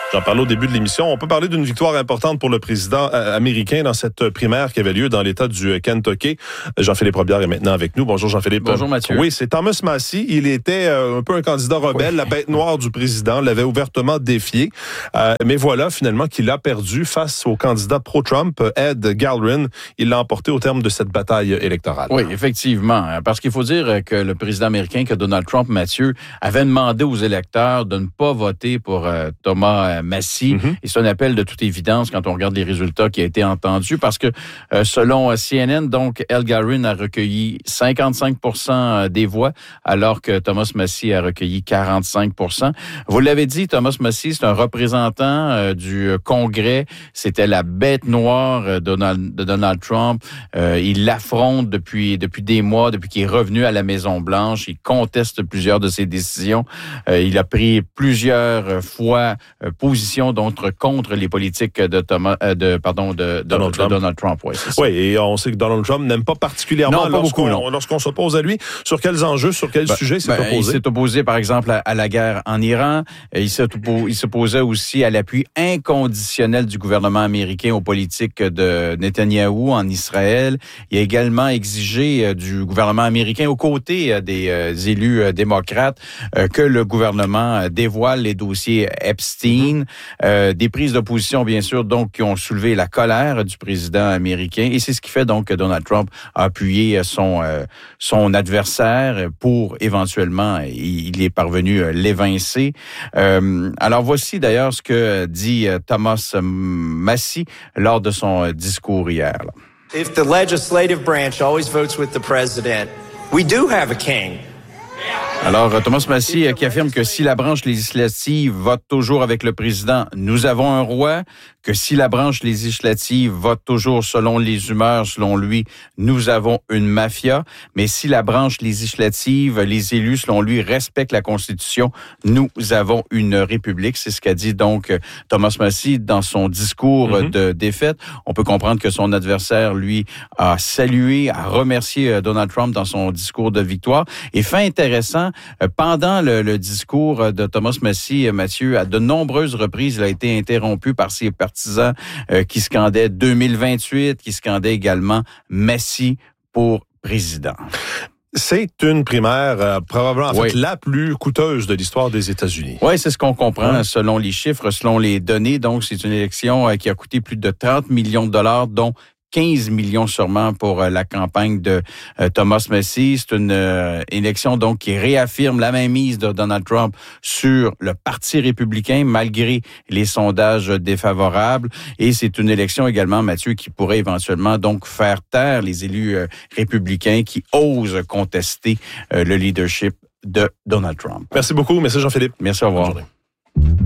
J'en parlais au début de l'émission. On peut parler d'une victoire importante pour le président américain dans cette primaire qui avait lieu dans l'État du Kentucky. Jean-Philippe Robillard est maintenant avec nous. Bonjour Jean-Philippe. Bonjour Mathieu. Oui, c'est Thomas Massie. Il était un peu un candidat rebelle, la bête noire du président, l'avait ouvertement défié. Mais voilà finalement qu'il a perdu face au candidat pro-Trump, Ed Galbraith. Il l'a emporté au terme de cette bataille électorale. Oui, effectivement. Parce qu'il faut dire que le président américain, que Donald Trump, Mathieu, avait demandé aux électeurs de ne pas voter pour Thomas Massie. Et c'est un appel de toute évidence quand on regarde les résultats qui a été entendu parce que selon CNN, donc, Ed Galbraith a recueilli 55% des voix alors que Thomas Massie a recueilli 45%. Vous l'avez dit, Thomas Massie, c'est un représentant du Congrès. C'était la bête noire de Donald Trump. Il l'affronte depuis des mois, depuis qu'il est revenu à la Maison-Blanche. Il conteste plusieurs de ses décisions. Il a pris plusieurs fois position contre les politiques de Donald Trump. Oui, et on sait que Donald Trump n'aime pas particulièrement lorsqu'on s'oppose à lui. Sur quels enjeux, sur quels sujets s'est opposé? Il s'est opposé, par exemple, à la guerre en Iran. Il s'opposait aussi à l'appui inconditionnel du gouvernement américain aux politiques de Netanyahou en Israël. Il a également exigé du gouvernement américain, aux côtés des élus démocrates, que le gouvernement dévoile les dossiers Epstein. Des prises d'opposition, bien sûr, donc, qui ont soulevé la colère du président américain. Et c'est ce qui fait donc que Donald Trump a appuyé son adversaire pour éventuellement, il est parvenu l'évincer. Alors voici d'ailleurs ce que dit Thomas Massie lors de son discours hier. If the legislative branch always votes with the president, we do have a king. Alors, Thomas Massie qui affirme que si la branche législative vote toujours avec le président, nous avons un roi, que si la branche législative vote toujours selon les humeurs, selon lui, nous avons une mafia, mais si la branche législative, les élus, selon lui, respectent la Constitution, nous avons une république. C'est ce qu'a dit donc Thomas Massie dans son discours de défaite. On peut comprendre que son adversaire, lui, a salué, a remercié Donald Trump dans son discours de victoire. Et fait intéressant, pendant le discours de Thomas Massie, Mathieu, à de nombreuses reprises, il a été interrompu par ses partisans qui scandaient 2028, qui scandaient également Massie pour président. C'est une primaire probablement la plus coûteuse de l'histoire des États-Unis. Oui, c'est ce qu'on comprend selon les chiffres, selon les données. Donc, c'est une élection qui a coûté plus de 30 millions de dollars, dont 15 millions sûrement pour la campagne de Thomas Massie. C'est une élection donc qui réaffirme la mainmise de Donald Trump sur le Parti républicain malgré les sondages défavorables. Et c'est une élection également, Mathieu, qui pourrait éventuellement donc faire taire les élus républicains qui osent contester le leadership de Donald Trump. Merci beaucoup. Merci Jean-Philippe. Merci, au revoir.